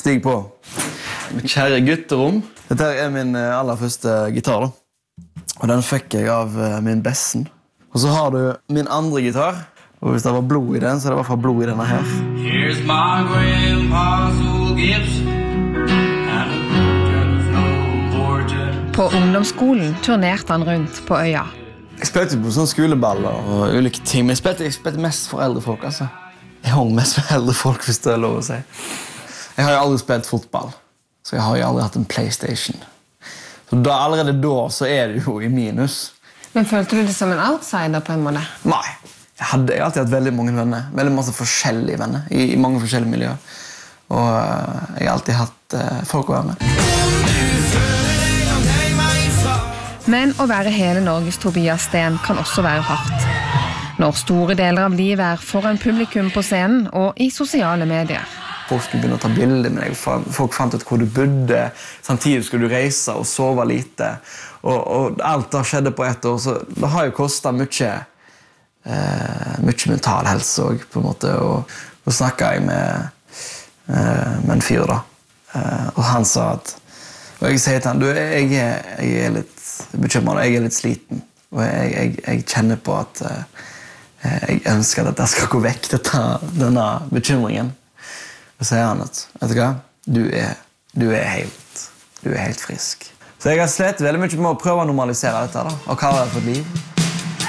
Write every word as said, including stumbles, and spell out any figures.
Stig på. Mitt kjære gutterom. Dette er min aller første gitar, da. Og den fikk jeg av min bessen. Og så har du min andre gitar. Og hvis det var blod i den, så er det i hvert fall blod i denne her. Here's my grandpa's old Gibson. På ungdomsskolen turnerte han rundt på øya. Jeg spilte på sånne skoleballer og ulike ting, men jeg spilte, jeg spilte mest for eldre folk, altså. Jeg hang mest med eldre folk, hvis det er lov å si. Jeg har jo aldri spilt fotball, så jeg har jo aldri hatt en PlayStation. Så da, allerede da så er det jo i minus. Men følte du det som en outsider på en måte? Nei, jeg, hadde, jeg har alltid hatt veldig mange venner, veldig masse forskjellige venner, i, i mange forskjellige miljøer. Og uh, jeg har alltid hatt uh, folk å være med. Men å være hele Norges Tobias Sten kan også være hardt. Når store deler av livet er foran publikum på scenen og i sosiale medier. Folk skulle begynne å ta bilder med deg, folk fant ut hvor du bodde, samtidig skulle du reise og sove lite. Og, og alt da skjedde på ett år, så det har jo kostet mye, eh, mye mental helse også, på en måte. Og, og snakket jeg med, eh, med en fyr da, eh, og han sa at, og jeg sier til han, du, jeg, jeg er litt bekymret, jeg er litt sliten, og jeg, jeg, jeg kjenner på at uh, jeg ønsker at jeg skal gå vekk dette, denne bekymringen. Og så sier han at, vet du hva, du er, du er, helt, du er helt frisk. Så jeg har slet veldig mye med å prøve å normalisere dette da, og hva det er for et liv.